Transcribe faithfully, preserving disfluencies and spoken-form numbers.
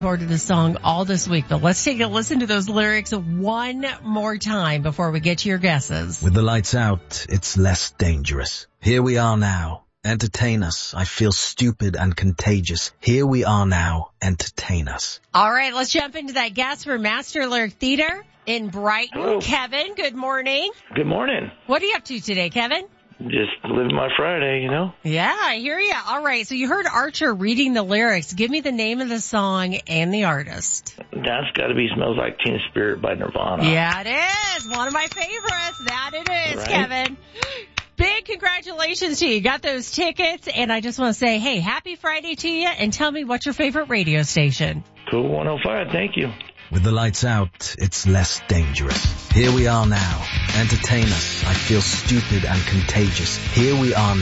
Recorded the song all this week, but let's take a listen to those lyrics one more time before we get to your guesses. With the lights out, it's less dangerous. Here we are now. Entertain us. I feel stupid and contagious. Here we are now. Entertain us. All right, let's jump into that guess for Master Lyric Theater in Brighton. Hello. Kevin, good morning. Good morning. What are you up to today, Kevin? Just living my Friday, you know. Yeah, I hear you. All right, so you heard Archer reading the lyrics. Give me the name of the song and the artist. That's got to be Smells Like Teen Spirit by Nirvana. Yeah, it is. One of my favorites. That it is, Right? Kevin. Big congratulations to you. You got those tickets, and I just want to say, hey, happy Friday to you, and tell me what's your favorite radio station. Cool one oh five, thank you. With the lights out, it's less dangerous. Here we are now. Entertain us. I feel stupid and contagious. Here we are now.